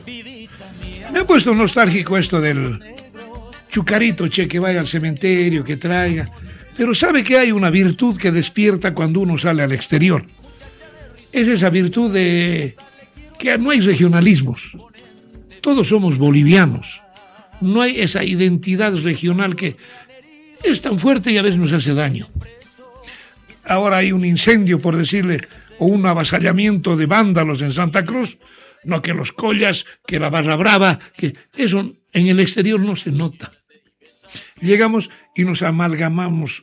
Me ha puesto nostálgico esto del chucarito, que vaya al cementerio, que traiga. Pero sabe que hay una virtud que despierta cuando uno sale al exterior. Es esa virtud de que no hay regionalismos. Todos somos bolivianos. No hay esa identidad regional que es tan fuerte y a veces nos hace daño. Ahora hay un incendio, por decirle, o un avasallamiento de vándalos en Santa Cruz. No, que los collas, que la barra brava, que eso en el exterior no se nota. Llegamos y nos amalgamamos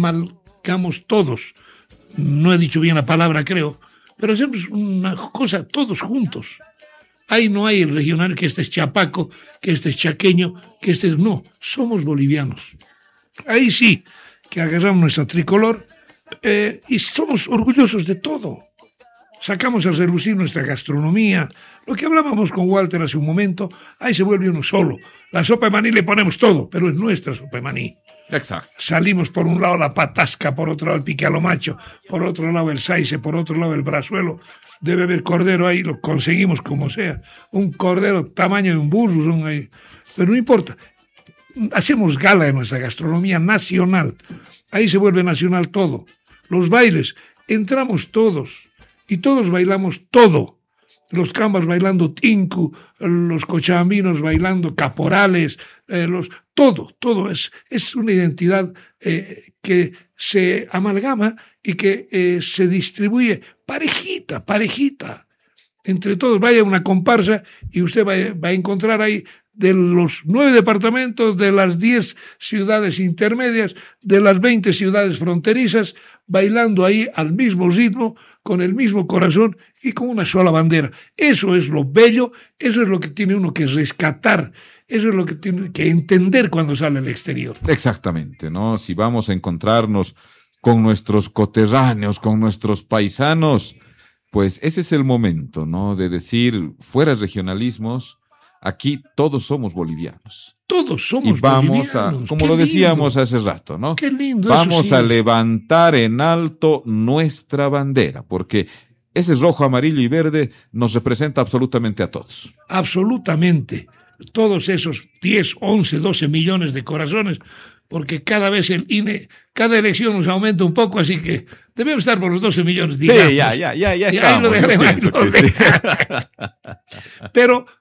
todos. No he dicho bien la palabra, creo, pero hacemos una cosa todos juntos. Ahí no hay el regional, que este es chapaco, que este es chaqueño, que este es... No, somos bolivianos. Ahí sí, que agarramos nuestra tricolor y somos orgullosos de todo. Sacamos a relucir nuestra gastronomía. Lo que hablábamos con Walter hace un momento, ahí se vuelve uno solo. La sopa de maní le ponemos todo, pero es nuestra sopa de maní. Exacto. Salimos por un lado la patasca, por otro lado el pique a lo macho, por otro lado el saice, por otro lado el brazuelo. Debe haber cordero ahí, lo conseguimos como sea. Un cordero tamaño de un burro son ahí. Pero no importa. Hacemos gala de nuestra gastronomía nacional. Ahí se vuelve nacional todo. Los bailes, entramos todos y todos bailamos todo. Los cambas bailando tinku, los cochabambinos bailando caporales, todo es una identidad que se amalgama y que se distribuye parejita, entre todos. Vaya una comparsa y usted va a encontrar ahí de los 9 departamentos, de las 10 ciudades intermedias, de las 20 ciudades fronterizas, bailando ahí al mismo ritmo, con el mismo corazón y con una sola bandera. Eso es lo bello, eso es lo que tiene uno que rescatar, eso es lo que tiene que entender cuando sale al exterior. Exactamente, ¿no? Si vamos a encontrarnos con nuestros coterráneos, con nuestros paisanos, pues ese es el momento, ¿no? De decir, fuera regionalismos, aquí todos somos bolivianos. Todos somos y vamos bolivianos. A, como lo decíamos hace rato, ¿no? Qué lindo. Vamos eso sí. a levantar en alto nuestra bandera, porque ese rojo, amarillo y verde nos representa absolutamente a todos. Absolutamente. Todos esos 10, 11, 12 millones de corazones, porque cada vez el INE, cada elección nos aumenta un poco, así que debemos estar por los 12 millones. Digamos. Sí, ya estamos. Ahí lo dejaremos, Sí. Pero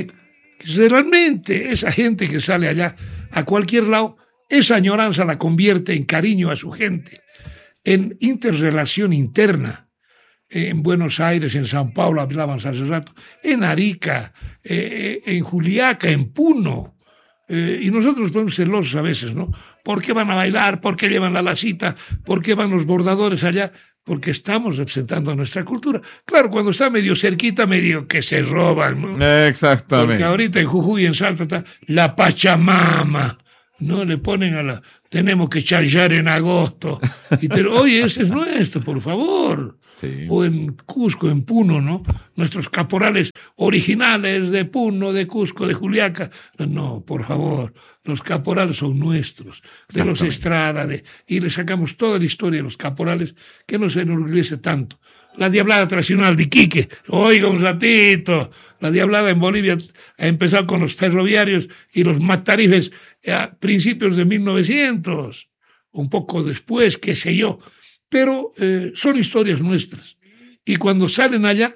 realmente esa gente que sale allá a cualquier lado, esa añoranza la convierte en cariño a su gente, en interrelación interna. En Buenos Aires, en San Paulo, hablábamos hace rato, en Arica, en Juliaca, en Puno. Y nosotros nos ponemos celosos a veces, ¿no? ¿Por qué van a bailar? ¿Por qué llevan la lacita? ¿Por qué van los bordadores allá? Porque estamos representando nuestra cultura. Claro, cuando está medio cerquita, medio que se roban, ¿no? Exactamente. Porque ahorita en Jujuy, en Salta, está la Pachamama, ¿no? Le ponen a la... Tenemos que chayar en agosto. Oye, ese es nuestro, por favor. Sí. O en Cusco, en Puno, ¿no? Nuestros caporales originales de Puno, de Cusco, de Juliaca. No, por favor, los caporales son nuestros, de los Estrada, y le sacamos toda la historia de los caporales, que nos enorgullece tanto. La diablada tradicional de Iquique, oiga un ratito, la diablada en Bolivia ha empezado con los ferroviarios y los matarifes a principios de 1900, un poco después, qué sé yo. Pero son historias nuestras. Y cuando salen allá,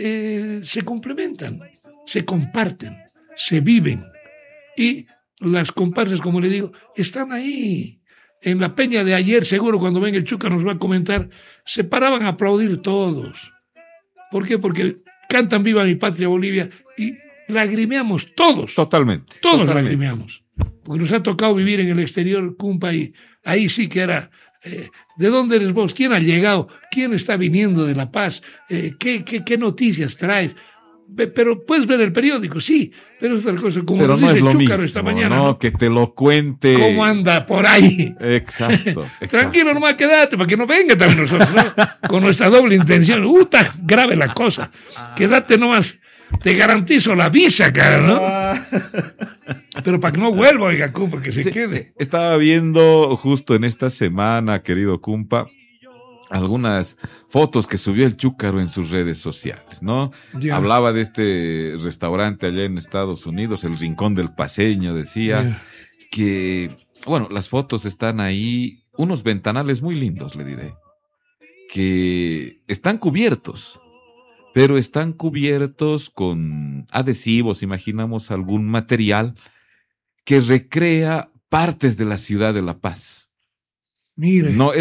se complementan, se comparten, se viven. Y las comparsas, como le digo, están ahí. En la peña de ayer, seguro, cuando venga el Chuca nos va a comentar, se paraban a aplaudir todos. ¿Por qué? Porque cantan Viva mi patria Bolivia y lagrimeamos todos. Totalmente. Todos lagrimeamos. Porque nos ha tocado vivir en el exterior, Cumpa, y ahí sí que era... ¿de dónde eres vos? ¿Quién ha llegado? ¿Quién está viniendo de La Paz? ¿Qué noticias traes? Pero puedes ver el periódico, sí, pero es otra cosa, como pero nos no dice es lo Chúcaro mismo, esta mañana, ¿no? Que te lo cuente. ¿Cómo anda por ahí? Exacto. Tranquilo, nomás quédate, para que no venga también nosotros, ¿no? Con nuestra doble intención. Está grave la cosa. Quédate nomás. Te garantizo la visa, cara, ¿no? Pero para que no vuelva, oiga, Cumpa, que se quede. Estaba viendo justo en esta semana, querido Cumpa, algunas fotos que subió el Chúcaro en sus redes sociales, ¿no? Ya. Hablaba de este restaurante allá en Estados Unidos, el Rincón del Paceño, decía Ya. que, bueno, las fotos están ahí, unos ventanales muy lindos, le diré, que están cubiertos, pero están cubiertos con adhesivos, imaginamos algún material que recrea partes de la ciudad de La Paz. Mire. No,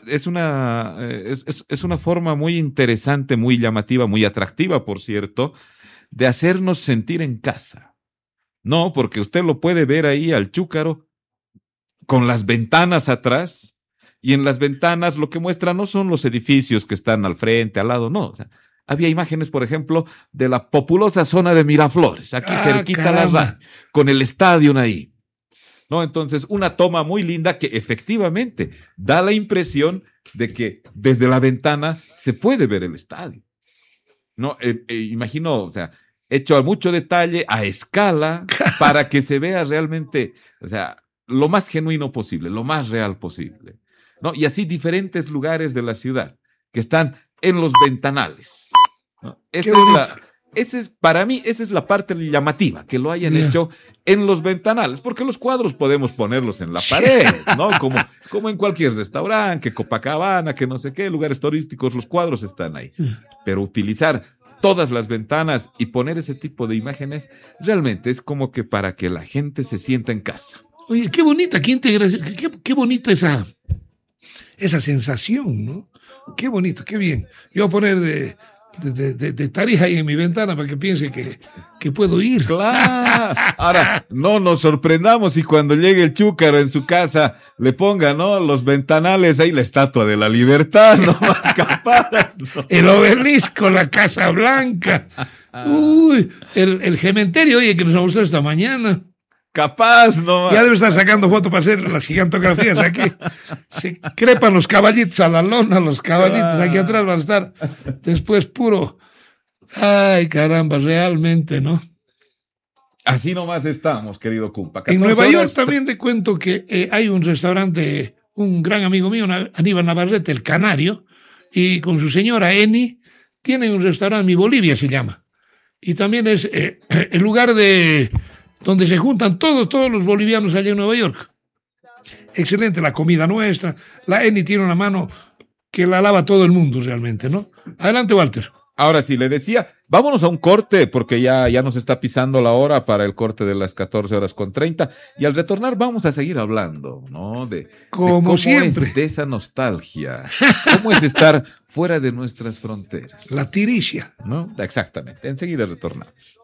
es una forma muy interesante, muy llamativa, muy atractiva, por cierto, de hacernos sentir en casa. No, porque usted lo puede ver ahí al Chúcaro con las ventanas atrás, y en las ventanas lo que muestra no son los edificios que están al frente, al lado, no. O sea, había imágenes, por ejemplo, de la populosa zona de Miraflores, aquí cerquita a la Caramba. radio, con el estadio ahí. ¿No? Entonces, una toma muy linda que efectivamente da la impresión de que desde la ventana se puede ver el estadio. ¿No? Imagino, o sea, hecho a mucho detalle, a escala, para que se vea realmente, o sea, lo más genuino posible, lo más real posible. ¿No? Y así diferentes lugares de la ciudad que están en los ventanales. ¿No? Para mí, esa es la parte llamativa, que lo hayan hecho en los ventanales, porque los cuadros podemos ponerlos en la pared, ¿no? Como en cualquier restaurante, que Copacabana, que no sé qué, lugares turísticos, los cuadros están ahí. Pero utilizar todas las ventanas y poner ese tipo de imágenes, realmente es como que para que la gente se sienta en casa. Oye, qué bonita, qué integración, qué bonita esa sensación, ¿no? Qué bonito, qué bien. Yo voy a poner de Tarija ahí en mi ventana para que piense que puedo ir. Claro. Ahora, no nos sorprendamos si cuando llegue el Chúcaro en su casa le ponga, ¿no? Los ventanales ahí, la Estatua de la Libertad, ¿no? Capaz, ¿no? El obelisco, la Casa Blanca. Uy, el cementerio, oye, que nos ha gustado esta mañana. Capaz, ¿no? Ya debe estar sacando fotos para hacer las gigantografías aquí. Se crepan los caballitos a la lona, los caballitos aquí atrás van a estar después puro. Ay, caramba, realmente, ¿no? Así nomás estamos, querido Cumpa. En Nueva York también te cuento que hay un restaurante, un gran amigo mío, Aníbal Navarrete, el Canario, y con su señora Eni, tienen un restaurante, Mi Bolivia se llama. Y también es el lugar donde se juntan todos los bolivianos allá en Nueva York. Excelente la comida nuestra. La Eni tiene una mano que la lava todo el mundo realmente, ¿no? Adelante, Walter. Ahora sí, le decía, vámonos a un corte, porque ya nos está pisando la hora para el corte de las 14:30, y al retornar vamos a seguir hablando, ¿no? De cómo siempre. Es de esa nostalgia, cómo es estar fuera de nuestras fronteras. La tiricia. ¿No? Exactamente, enseguida retornamos.